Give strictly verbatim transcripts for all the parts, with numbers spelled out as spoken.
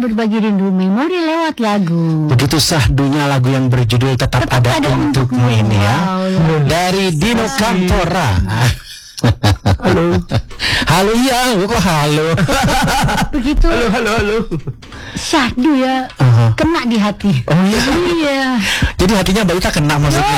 berbagi rindu memori lewat lagu. Begitu sahdunya lagu yang berjudul Tetap, Tetap Ada, ada Untukmu ini ya. Wow. Dari Dino Cantora. Halo. Halo ya, kok halo. Begitu. Halo, halo, halo. Syahdu ya, uh-huh. kena di hati. Oh iya. Iya. Jadi hatinya Mbak Ita kena maksudnya.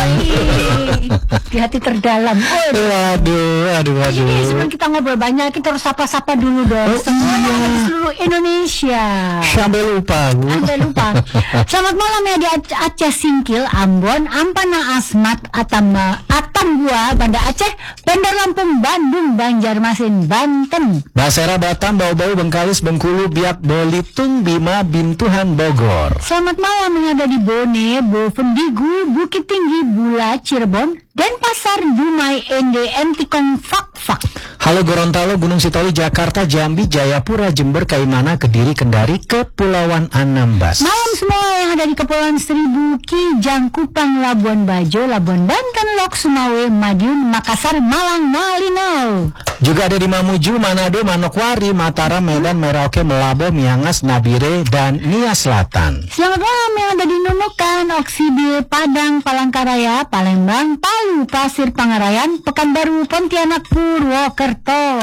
Di hati terdalam. Oh, waduh, aduh, aduh. Ini sebelum kita ngobrol banyak, kita harus sapa-sapa dulu dong. Oh, semua iya. di seluruh Indonesia. Sampai lupa, Bu. Sampai lupa. Selamat malam ya di Aceh Singkil, Ambon, Ampana Asmat, Atamba, Atambua, Banda Aceh, Bandar Lampung, Bandung, Banjarmasin, Banten, Basera, Batam, Bau-Bau, Bengkalis, Bengkulu, Biak, Belitung, Bima, Bintuhan, Bogor. Selamat malam yang ada di Bone, Bovendigu, Bukit Tinggi, Bula, Cirebon, Denpasar, Dumai, Ende, Entikong, Fak Fak. Halo Gorontalo, Gunung Sitoli, Jakarta, Jambi, Jayapura, Jember, Kaimana, Kediri, Kendari, Kepulauan Anambas. Malam semua yang ada di Kepulauan Seribu, Kijang, Kupang, Labuan Bajo, Labuan Banten, Lok, Sumawe, Madiun, Makassar, Malang, Malinau. Juga ada di Mamuju, Manado, Manokwari, Mataram, Medan, Merauke, Melabo, Miangas, Nabire, dan Nia Selatan. Selamat malam yang ada di Nunukan, Oksibil, Padang, Palangkaraya, Palembang, Palu, Pasir Pangarayan, Pekanbaru, Pontianak, Purwokerto.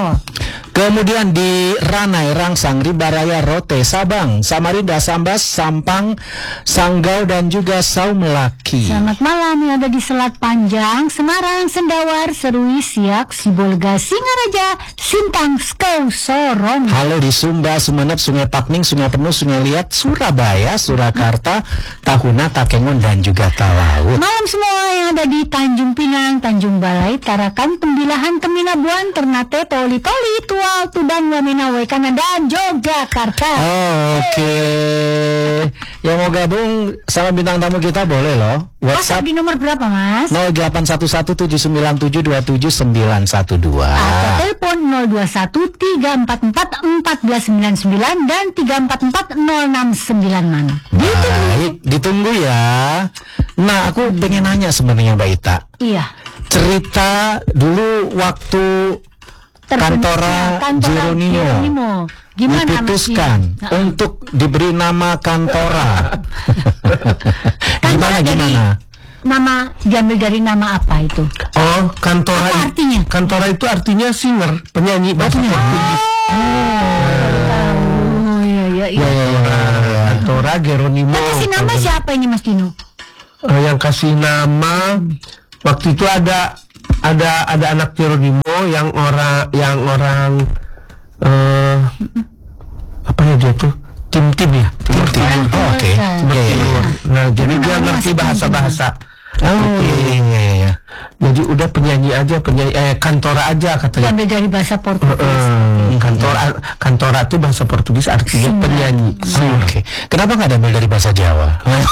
Kemudian di Ranai, Rangsang, Ribaraya, Rote, Sabang, Samarinda, Sambas, Sampang, Sanggau, dan juga Saumelaki. Selamat malam yang ada di Selat Panjang, Semarang, Sendawar, Serui, Siak, Sibolga, Singaraja, Sintang, Skau, Sorong. Halo di Sumba, Sumeneb, Sungai Pakning, Sungai Penuh, Sungai Liat, Surabaya, Surakarta, Tahuna, Takengon, dan juga Talaut. Malam semua yang ada di Tanjung Pinang, Tanjung Balai, Tarakan, Tembilahan, Teminabuan, Ternate, Toli, Toli, Tual, Tuban, Wamena, Waikana, dan Yogyakarta. Oh, oke. Okay. Yang mau gabung sama bintang tamu kita boleh loh. WhatsApp di nomor berapa, Mas? nol delapan satu satu tujuh sembilan tujuh dua tujuh sembilan satu dua. Atau telepon nol dua satu tiga empat empat empat sembilan sembilan dan tiga empat empat nol enam sembilan. Baik, ditunggu ya. Nah, aku pengen nanya sebenarnya Mbak Ita. Iya. Cerita dulu waktu Kantora, Kantora Jeronimo, Jeronimo. Gimana diputuskan masih? untuk diberi nama Kantora. Gimana Kantora gimana? Nama diambil dari nama apa itu? Oh, Kantora. Apa artinya? Kantora itu artinya singer, penyanyi bahasa Portugis. Oh, iya iya iya. Kantora Jeronimo. Yang kasih nama siapa ini Mas Dino? Uh, yang kasih nama waktu itu ada ada ada anak Jeronimo yang orang yang orang uh, apa ya dia tuh tim-tim ya Tim Tim. Oh, oke. okay. Nah jadi dia ngerti bahasa-bahasa. Oh iya iya iya. Jadi udah penyanyi aja penyanyi eh Kantora aja katanya. Diambil dari bahasa Portugis. Uh, kantora Kantora itu bahasa Portugis artinya Singer. penyanyi. Oh, oke. Okay. Kenapa nggak diambil dari bahasa Jawa?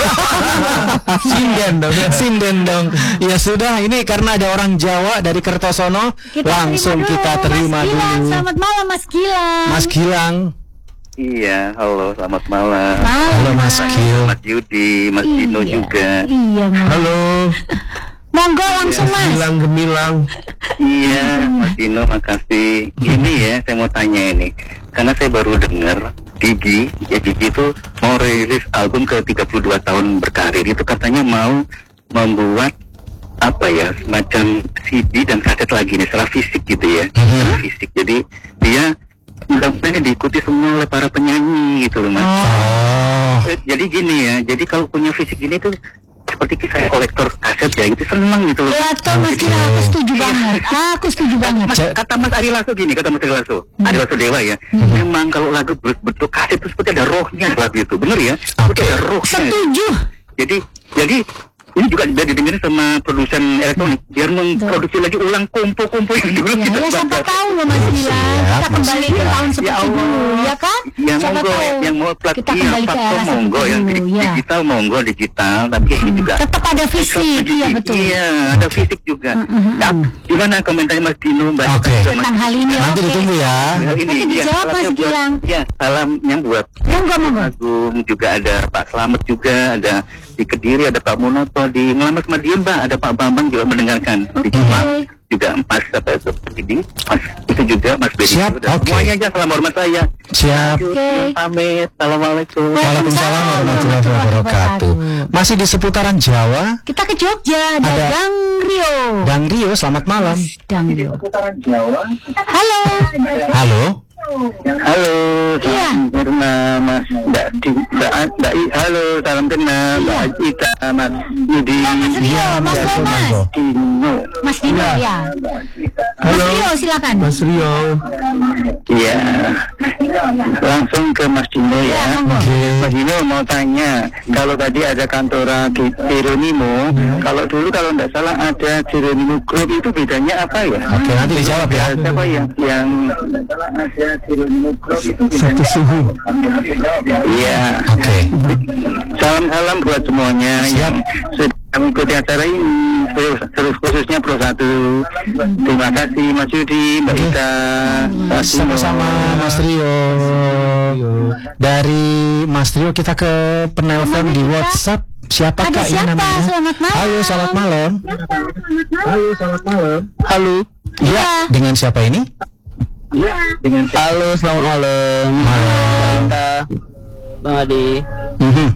Sinden dong. Sinden dong. Ya sudah, ini karena ada orang Jawa dari Kertosono, Kita langsung terima kita dulu, terima Mas dulu. Gilang. Selamat malam Mas Gilang. Mas Gilang. Iya, halo, selamat malam. Halo Mas Gil. Mas Yudi, Mas Dino Iya. juga. Iya Mas. Halo. Monggo langsung Mas. Gemilang gemilang. Iya, Mas Dino, makasih. Ini ya, saya mau tanya ini. Karena saya baru dengar Gigi, ya Gigi itu mau rilis album ke tiga puluh dua tahun berkarir. Itu katanya mau membuat apa ya, semacam C D dan kaset lagi nih, secara fisik gitu ya. Secara fisik. Jadi dia mudah-mudahan diikuti semua oleh para penyanyi gitu loh Mas. Oh. Jadi gini ya, jadi kalau punya fisik gini tuh seperti saya kolektor kaset ya, gitu seneng gitu loh. Ya toh Mas Gilang, aku setuju banget. Aku setuju banget. Mas, kata Mas Ari Lasso gini, kata Mas Ari Lasso, Ari Lasso Dewa ya, memang kalau lagu bentuk kaset itu seperti ada rohnya lagu itu, bener ya? Seperti ada rohnya. Setuju. Jadi, jadi ini juga sudah didengerin sama produsen elektronik biar memproduksi lagi ulang kompo-kompo yang dulu Ya, kita ya siapa bakar. tahu loh Mas Gilang. Kita Mas kembali ke Gilang. tahun Ya seperti Allah. dulu, ya kan? Ya Siapa monggo, tahu yang mau plat kita iya, kembali ke platform era monggo, seperti yang dulu, di- ya. digital monggo digital, tapi ini juga Tetap ada fisik, iya betul. Iya, ada fisik juga. Nah, gimana komentarnya Mas Dino, Mbak? Oke. Tentang hal ini, Nanti oke. ditunggu ya. Nah, ini Nanti dia, dijawab, Mas salamnya buat- Gilang. Ya, salam yang buat Monggo, monggo. Agung, juga ada Pak Slamet juga, ada di Kediri ada Pak Munoto, di Ngelamas Madiun Pak ada Pak Bambang juga mendengarkan. Di Oke. Jumat juga Mas apa itu Bedi, Mas itu juga Mas Bedi. Siap, Dan oke. semuanya aja salam hormat saya. Siap. Oke. Pamit. Assalamualaikum. Waalaikumsalam warahmatullahi wabarakatuh. Masih di seputaran Jawa. Kita ke Jogja, ada Ada- Gang Rio. Dang Rio, selamat malam. Gang Rio. Jawa. Halo. Halo. Halo, Iya. salam kenal Mas Mbak Di, Mbak, Mbak I, halo, salam kenal Mbak Ita, Mas Yudi, Mas Rio, Mas Iya, Thomas. Dino. Mas Dino ya. Mas Halo. Rio silakan. Mas Rio. Iya, langsung ke Mas Dino Ya, ya. monggo. Mas Dino mau tanya, kalau tadi ada kantora Ge- Geronimo, kalau dulu kalau tidak salah ada Geronimo Group, itu bedanya apa ya? Oke, nanti dijawab ya. Siapa yang yang tidak salah ada Geronimo Group itu Satu suhu. Iya. Oke. Salam-salam buat semuanya yang sudah mengikuti acara ini, terus, terus khususnya Pro Satu. Terima kasih Mas Yudi, Mbak Ita, Mas Dino. Sama-sama Mas Rio. Dari Mas Rio kita ke penelpon di WhatsApp. Siapa Ada kak ini siapa? namanya? Selamat malam. Halo, selamat malam. Halo, selamat malam. Halo. Iya, dengan siapa ini? Iya, dengan Halo, selamat malam. Malam. Bang Adi. Mhm.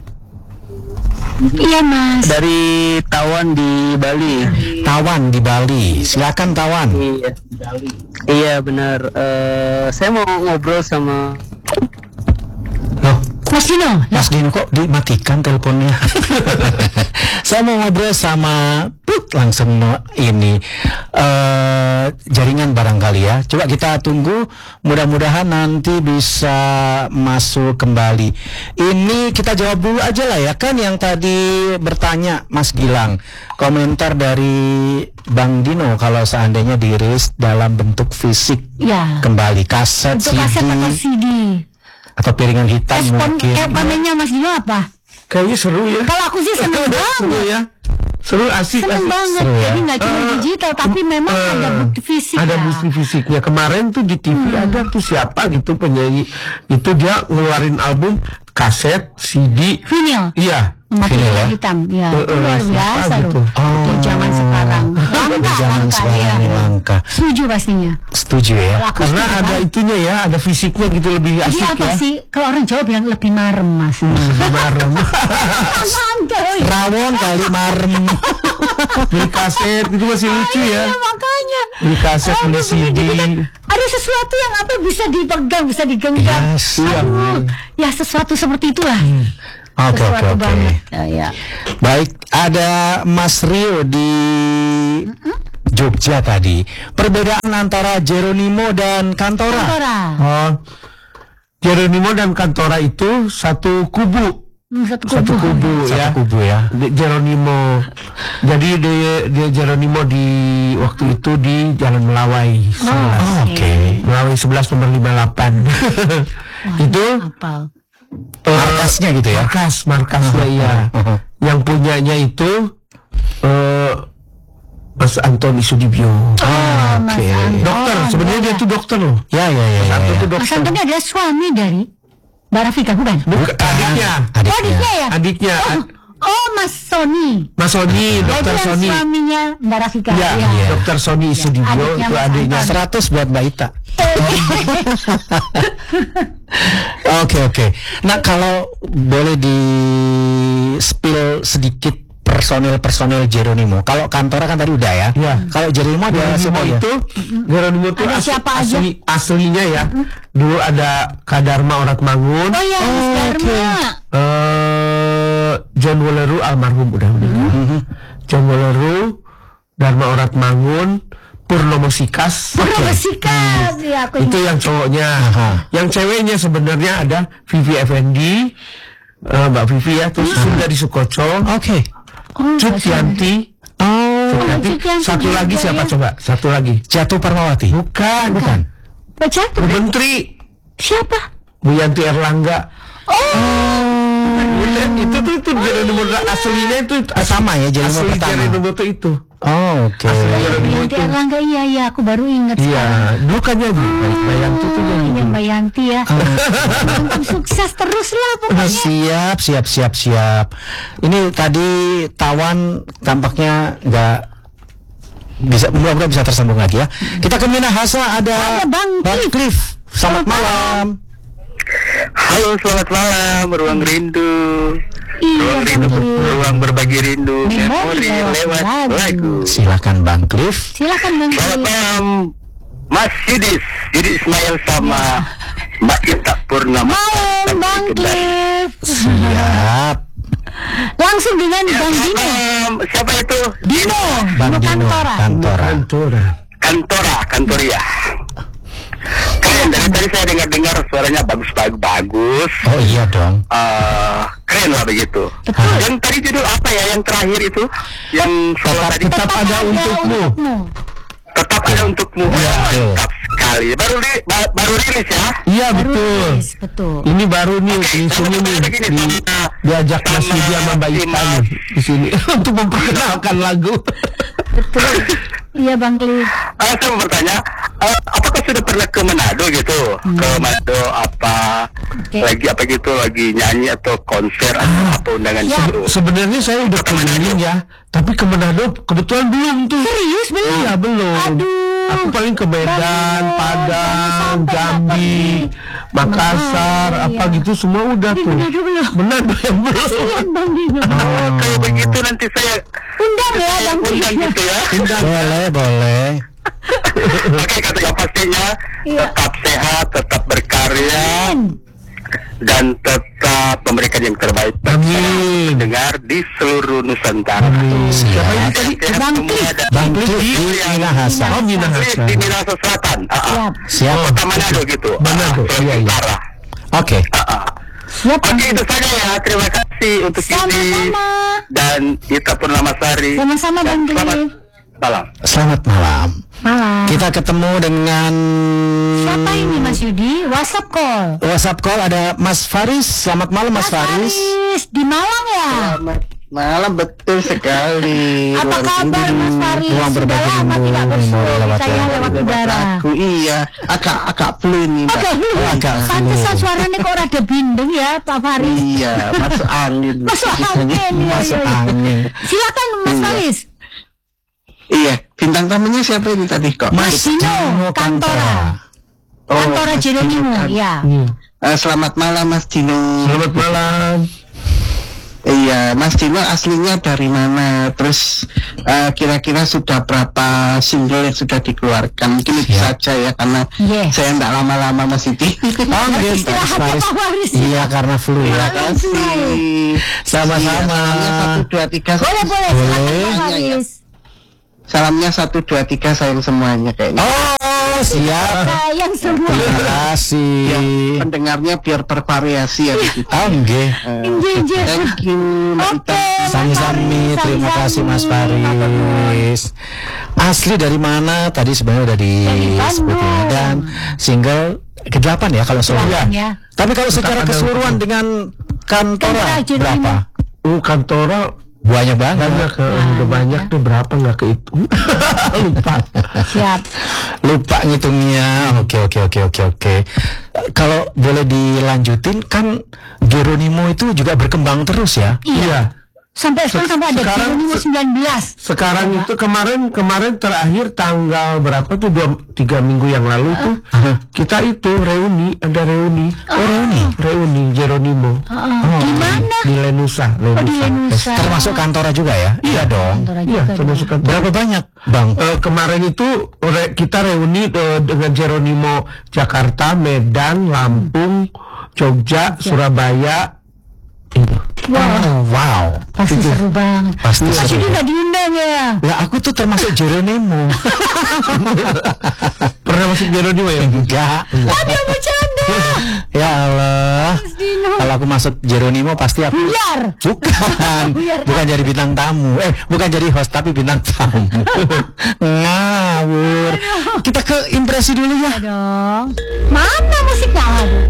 Iya Mas. Dari Tawan di Bali. Tawan di Bali. Silakan Tawan. Iya. Iya benar. Eh, saya mau ngobrol sama. Loh, Mas Dino. Mas Dino kok dimatikan teleponnya? Saya mau ngobrol sama Put langsung no, ini eh jaringan barangkali ya. Coba kita tunggu, mudah-mudahan nanti bisa masuk kembali. Ini kita jawab dulu aja lah ya, kan yang tadi bertanya Mas Gilang. Komentar dari Bang Dino kalau seandainya dirilis dalam bentuk fisik Ya. kembali, kaset, Untuk kaset atau C D C D. atau piringan hitam Respon mungkin. eh, komennya Mas Dino apa? Kayaknya seru ya. Kalau aku sih seneng Seru banget. ya. Seru, asik, Seneng asik. banget. Seru ya. Jadi nggak cuma Eh, digital, tapi memang Eh, ada bukti fisik ada ya. bukti fisiknya. Kemarin tuh di T V ada tuh siapa gitu penyanyi itu, dia ngeluarin album kaset C D. Vinyl. Iya. Memakai Vinyl ya? warna hitam, ya. Eh, Itu eh, luar siapa biasa gitu? loh. Di zaman sekarang. Langka, Di zaman langka, sekarang ya. ini langka. Setuju pastinya. Setuju ya. Kalau aku Karena setuju ada banget. itunya ya, ada fisiknya gitu, lebih Jadi asik apa ya. sih? Kalau orang Jawa bilang lebih marem Mas. Marem. Langka, woy. Rawon kali marem. Beli kaset itu masih lucu ya. Iya, makanya. Beli kaset, Oh, beli C D. jadi kan ada sesuatu yang apa bisa dipegang, bisa digenggam. Yes, iya. Aduh, ya sesuatu seperti itulah. Oke oke Sesuatu oke. banget. Ya, ya. Baik, ada Mas Rio di Jogja tadi. Perbedaan antara Geronimo dan Kantora. Kantora. Oh, Geronimo dan Kantora itu satu kubu. Hmm, satu Satu kubu. kubu Satu ya. kubu ya. Di- Geronimo. Jadi dia, dia Geronimo di waktu itu di Jalan Melawai sebelas. Oh, Oke. Melawai sebelas nomor lima puluh delapan. Itu Apal. eh, Markasnya gitu ya. markas, markasnya iya. Uh-huh. Yang punyanya itu eh Mas Antoni Sudibyo. Oh, Mas Oke. Anton. Dokter, sebenarnya dia itu dokter loh. Ya ya ya. Mas ya, Anton ya. itu Mas dokter. Anton ini adalah suami dari Mbak Rafika, bukan? Bukan, adiknya. Oh, adiknya ya? Adiknya. Oh, oh, Mas Sony. Mas Sony, Oh, dokter itu yang Sony. suaminya Mbak Rafika. Iya, Iya. dokter Sony Sudibyo Adiknya itu Mas adiknya. Anton. seratus buat Mbak Ita. Oke oke. Nah kalau boleh di spill sedikit personil-personil Geronimo. Kalau Kantora kan tadi udah ya. Iya. Kalau Geronimo ada Geronimo siapa ya? itu, Geronimo itu Ada as- siapa aja? asli, aslinya ya. Dulu ada Kadarma Oratmangun, Oh iya, Mas Dharma. eh John Woleru almarhum udah meninggal. Mm-hmm. John Woleru, Dharma Oratmangun, Purnomo Sikas. Purnomo Sikas. Ya, aku Itu yang cowoknya. Aha. Yang ceweknya sebenarnya ada Vivi Effendi, eh, Mbak Vivi ya, terus Sunda di Sukoco, Oke. Oh, Cut Yanti. Oh, Cut Yanti. Cut Yanti Satu juga lagi siapa ya. coba? Satu lagi. Jatuh Parmawati. Bukan, bukan. Mbak Jatuh. Bu Menteri, Siapa? Bu Yanti Erlangga. Oh. Itu tuh itu Geronimo aslinya itu Sama ya Geronimo asli pertama. Geronimo tuh itu. Oh, oke. Asli Geronimo Yanti itu. Erlangga, iya, iya. Aku baru ingat Iya, sekarang. dulu kan nyanyi. Mbak Yanti tuh nyanyi. Iya, Mbak Yanti ya. Untung sukses terus lah pokoknya. Siap, siap, siap, siap. Ini tadi Tawan tampaknya nggak bisa mudah-mudahan bisa tersambung lagi ya. Kita ke Minahasa ada, Ada Bang Cliff. Cliff. Selamat malam. Halo, selamat malam, ruang rindu. Iya, Ruang rindu, Bang Cliff. ruang berbagi rindu. Memori Memori lewat lewat lagu. lagu. Silakan Bang Cliff. Silakan Bang Selamat Cliff. malam, Mas Yudis, Yudi Ismail sama Mbak Ita Purnama. Malam Bang Cliff. Siap. Langsung dengan Bang Dino. Malam, siapa itu? Dino, Bang Dino Dino Kantora. Kantora. Kantora. Kantora, Kantoria. Keren, dari tadi saya dengar-dengar suaranya bagus-bagus. Oh iya dong. Eh, keren lah begitu. Betul. Yang tadi judul apa ya? Yang terakhir itu, yang solo tadi. Tetap ada untukmu. Tetap ada untukmu. Iya, betul. Mantap sekali. Baru di, ba- baru rilis ya. Iya Baru betul. rilis, betul. Ini baru nih di sini nih di, diajak Mas Yudi sama Mbak Ita nih di sini untuk memperkenalkan lagu. Betul. Iya Bang Cliff. Ah, saya mau bertanya, eh, apakah sudah pernah ke Manado gitu? Ke Manado apa? Oke. Lagi apa gitu? Lagi nyanyi atau konser atau apa undangan Ya. gitu? Sebenarnya saya udah keliling ya, tapi ke Manado kebetulan belum tuh. Serius belum? Iya belum. Aduh. Aku paling ke Medan, Bagus. Padang, Sampai Jambi, Makassar, Nah, apa iya. gitu semua udah Di tuh. Manado belum? Manado yang belum. Kasihan Bang Dino. Oh, kalau begitu nanti saya Undang ya Bang Cliff. undang gitu ya. Boleh, boleh. Oke, kata yang pastinya Iya. tetap sehat, tetap berkarya, dan tetap memberikan yang terbaik bagi Amin. pendengar di seluruh Nusantara. Siapa ini tadi? Sehat Bang semua Cliff. dan Bang Cliff di Minahasa. Oh Minahasa. di Minahasa Selatan. Ah, ah. Siap. Siap. Kota Manado gitu. Manado, Ah, iya, iya. Utara. Oke. Ah, ah. Siap Bang Oke, itu Cliff. saja ya. Terima kasih untuk ini Sama-sama. dan Ita Purnamasari. Sama-sama, Dan Bang Cliff. Selamat malam. Selamat malam. Malam. Kita ketemu dengan Siapa ini Mas Yudi? WhatsApp call. WhatsApp call ada Mas Faris. Selamat malam Mas Faris. Di Malang ya? Malam betul sekali. Apa kabar Mas Faris? Ruang Sudah berbagi lama rindu, tidak memori bersuara lewat saya lagu. lewat udara. Aku iya, agak agak flu nih. Mbak. Agak dulu. Oh, agak flu. Pantesan suaranya kok rada bindeng ya Pak Faris. Iya, masuk angin. Masuk angin ya. Masuk ya, ya. angin. Silakan Mas Faris. Iya, bintang tamunya siapa ini tadi kok? Mas Dino Kantora. Oh, Kantora Mas Jeronimo, Dino Kan- ya. Hmm. Eh, selamat malam Mas Dino. Selamat malam. Iya, Mas Dino aslinya dari mana? Terus eh, kira-kira sudah berapa single yang sudah dikeluarkan? Mungkin itu Siap. saja ya, karena Yes. saya tidak lama-lama Mas Siti. Oh, nggih, Mas Istirahat ya, Faris. Pak Faris. Iya, karena flu ya. Terima kasih. Sama-sama. Salamnya satu dua tiga. Boleh, boleh. Silakan Pak Iya, iya. Faris. Salamnya satu dua tiga sayang semuanya kayaknya. Oh, siap. Sayang semua. Terima kasih. Pendengarnya biar bervariasi ya begitu. Oh, nggih. Inje, inje. Thank you. Mbak Oke. Ita. Mas Sami-sami, Faris, terima sami-sami. kasih Mas Matur nuwun. Faris. Asli dari mana? Tadi sebenarnya udah disebut ya. Bandung. Dan single kedelapan ya kalau soalnya. Delapan ya. Tapi kalau secara ada keseluruhan dengan Kantora Kantora Jeronimo. berapa? Oh Kantora Banyak banget. banyak, ke, udah banyak tuh berapa nggak kehitung. Lupa. Siap. Lupa ngitungnya. Oke oke oke oke oke. Kalau boleh dilanjutin kan Jeronimo itu juga berkembang terus ya. Iya. Sampai sekarang sampai ada Sekarang- Jeronimo sembilan belas. Sekarang itu kemarin kemarin terakhir tanggal berapa tuh dua tiga minggu yang lalu tuh kita itu reuni ada reuni Oh, reuni. reuni Jeronimo Di mana? di Lenusa Oh, di Lenusa. Termasuk Kantora juga ya? Iya dong. Kantora Iya juga termasuk dong. Kantora. Berapa banyak, Bang? Eh, kemarin itu re- kita reuni eh, dengan Jeronimo Jakarta, Medan, Lampung, Jogja, Surabaya. Wow, Oh, wow. pasti seru banget. Pasti Mas seru. Yudi nggak diundang ya? Ya aku tuh termasuk Jeronimo. Pernah masuk Jeronimo ya? Enggak. Ada bercanda. Ya Allah. Mas Dino. Kalau aku masuk Jeronimo pasti aku Buyar. bukan, Buyar. bukan jadi bintang tamu. Eh, bukan jadi host tapi bintang tamu. Ngawur. Kita ke impresi dulu ya. dong. Mana musiknya? Aduh.